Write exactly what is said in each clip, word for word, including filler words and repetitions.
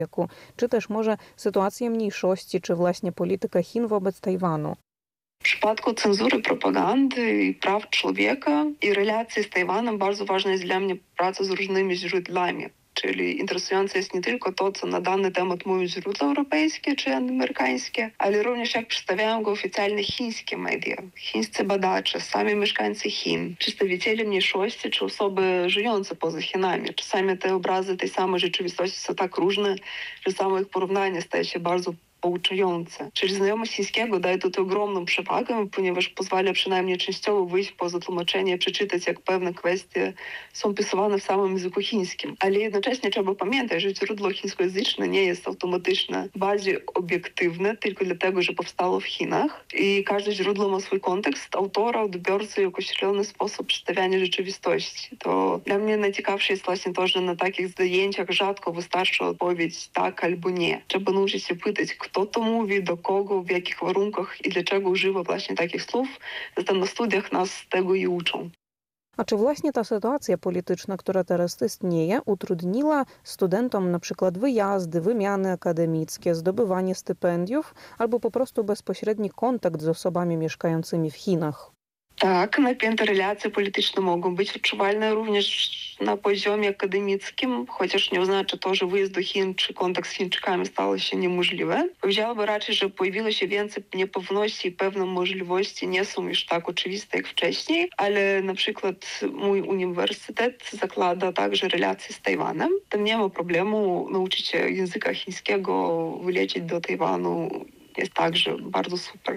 czy też może sytuację mniejszości, czy właśnie polityka Chin wobec Tajwanu? W przypadku cenzury propagandy i praw człowieka i relacji z Tajwanem bardzo ważna jest dla mnie praca z różnymi źródłami. Czyli interesujące jest nie tylko to, co na dany temat mówią źródła europejskie czy amerykańskie, ale również jak przedstawiają go oficjalne chińskie media, chińscy badacze, sami mieszkańcy Chin, przedstawiciele mniejszości czy osoby żyjące poza Chinami. Czasami te obrazy tej samej rzeczywistości są tak różne, że samo ich porównanie staje się bardzo pouczające. Czyli znajomość chińskiego daje tutaj ogromną przewagę, ponieważ pozwala przynajmniej częściowo wyjść poza tłumaczenie, przeczytać, jak pewne kwestie są opisywane w samym języku chińskim. Ale jednocześnie trzeba pamiętać, że źródło chińskojęzyczne nie jest automatyczne, bardziej obiektywne, tylko dlatego, że powstało w Chinach i każde źródło ma swój kontekst autora, odbiorcy i określony sposób przedstawiania rzeczywistości. To dla mnie najciekawsze jest właśnie to, że na takich zdjęciach rzadko wystarczy odpowiedź tak albo nie. Trzeba nauczyć się pytać, kto to mówi, do kogo, w jakich warunkach i dlaczego używa właśnie takich słów. Zatem na studiach nas tego i uczą. A czy właśnie ta sytuacja polityczna, która teraz istnieje, utrudniła studentom na przykład wyjazdy, wymiany akademickie, zdobywanie stypendiów albo po prostu bezpośredni kontakt z osobami mieszkającymi w Chinach? Tak, napięte relacje polityczne mogą być odczuwalne również na poziomie akademickim, chociaż nie oznacza to, że wyjazd do Chin czy kontakt z Chińczykami stało się niemożliwe. Powiedziałabym raczej, że pojawiło się więcej niepewności i pewne możliwości nie są już tak oczywiste jak wcześniej, ale na przykład mój uniwersytet zakłada także relacje z Tajwanem. Tam nie ma problemu nauczyć się języka chińskiego, wylecieć do Tajwanu jest także bardzo super.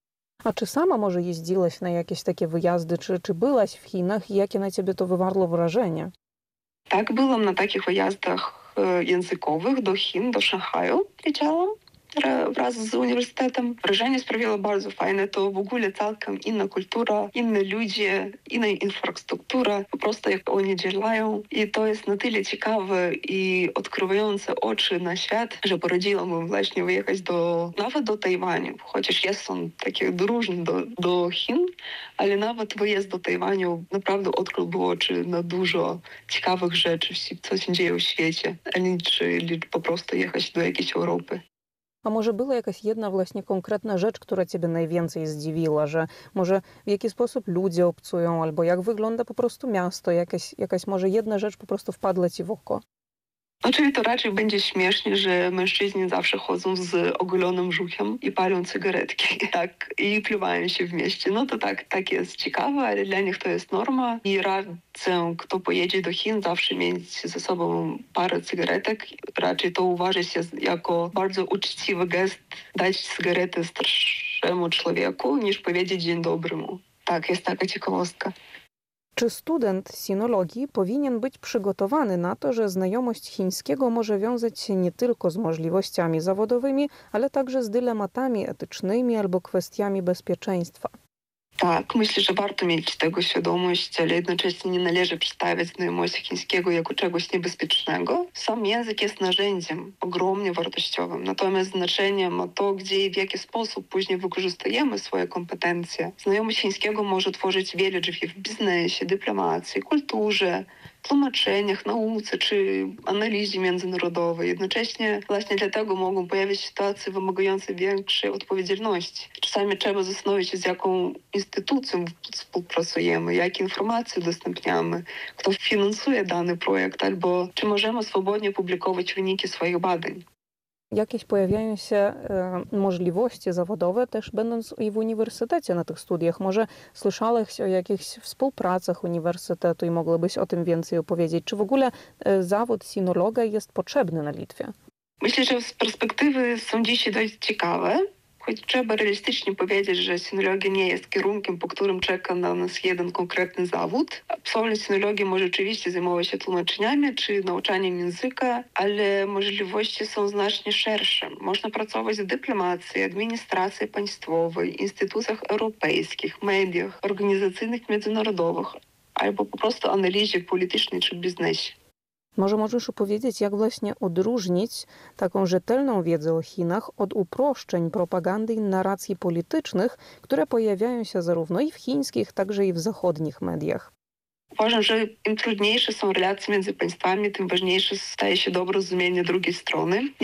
A czy sama może jeździłaś na jakieś takie wyjazdy, czy, czy byłaś w Chinach i jakie na ciebie to wywarło wrażenie? Tak, byłam na takich wyjazdach językowych do Chin, do Szanghaju leciałam wraz z uniwersytetem. Wrażenie sprawiło bardzo fajne. To w ogóle całkiem inna kultura, inne ludzie, inna infrastruktura. Po prostu jak oni działają. I to jest na tyle ciekawe i odkrywające oczy na świat, że poradziło mi właśnie wyjechać do, nawet do Tajwanu. Chociaż jest on taki różny do, do Chin, ale nawet wyjazd do Tajwanu naprawdę odkrył oczy na dużo ciekawych rzeczy, co się dzieje w świecie, a nie czy po prostu jechać do jakiejś Europy. A może była jakaś jedna właśnie konkretna rzecz, która ciebie najwięcej zdziwiła, że może w jaki sposób ludzie obcują, albo jak wygląda po prostu miasto, jakaś, jakaś może jedna rzecz po prostu wpadła ci w oko? No, czyli to raczej będzie śmiesznie, że mężczyźni zawsze chodzą z ogolonym brzuchem i palą cygaretki, tak, i pluwają się w mieście. No to tak, tak jest ciekawe, ale dla nich to jest norma i radzę, kto pojedzie do Chin, zawsze mieć ze sobą parę cygaretek. Raczej to uważa się jako bardzo uczciwy gest dać cygaretę starszemu człowieku, niż powiedzieć dzień dobry mu. Tak, jest taka ciekawostka. Czy student sinologii powinien być przygotowany na to, że znajomość chińskiego może wiązać się nie tylko z możliwościami zawodowymi, ale także z dylematami etycznymi albo kwestiami bezpieczeństwa? Tak, myślę, że warto mieć tego świadomość, ale jednocześnie nie należy przedstawiać znajomości chińskiego jako czegoś niebezpiecznego. Sam język jest narzędziem ogromnie wartościowym, natomiast znaczenie ma to, gdzie i w jaki sposób później wykorzystujemy swoje kompetencje. Znajomość chińskiego może tworzyć wiele drzwi w biznesie, dyplomacji, kulturze, tłumaczeniach, nauce czy analizie międzynarodowej. Jednocześnie właśnie dlatego mogą pojawić się sytuacje wymagające większej odpowiedzialności. Czasami trzeba zastanowić się, z jaką instytucją współpracujemy, jakie informacje udostępniamy, kto finansuje dany projekt, albo czy możemy swobodnie publikować wyniki swoich badań. Jakieś pojawiają się e, możliwości zawodowe też będąc i w uniwersytecie na tych studiach. Może słyszałeś o jakichś współpracach uniwersytetu i mogłabyś o tym więcej opowiedzieć? Czy w ogóle e, zawód sinologa jest potrzebny na Litwie? Myślę, że z perspektywy są dzisiaj dość ciekawe. Choć trzeba realistycznie powiedzieć, że sinologia nie jest kierunkiem, po którym czeka na nas jeden konkretny zawód. Absolwent sinologii może oczywiście zajmować się tłumaczeniami czy nauczaniem języka, ale możliwości są znacznie szersze. Można pracować w dyplomacji, administracji państwowej, instytucjach europejskich, mediach, organizacyjnych międzynarodowych albo po prostu analizie politycznej czy biznesie. Może możesz opowiedzieć, jak właśnie odróżnić taką rzetelną wiedzę o Chinach od uproszczeń, propagandy i narracji politycznych, które pojawiają się zarówno i w chińskich, także i w zachodnich mediach? Uważam, że im trudniejsze są relacje między państwami, tym ważniejsze staje się dobre rozumienie drugiej strony.